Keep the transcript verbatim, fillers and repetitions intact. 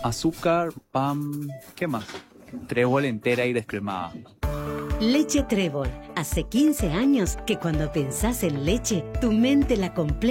azúcar, pan, ¿qué más? Trébol entera y descremada. Leche Trébol. Hace quince años que cuando pensás en leche, tu mente la completa.